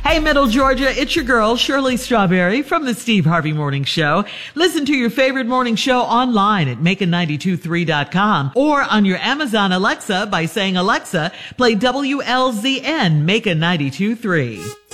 Hey, Middle Georgia, it's your girl, Shirley Strawberry from the Steve Harvey Morning Show. Listen to your favorite morning show online at Macon923.com or on your Amazon Alexa by saying, Alexa, play WLZN Macon 92.3.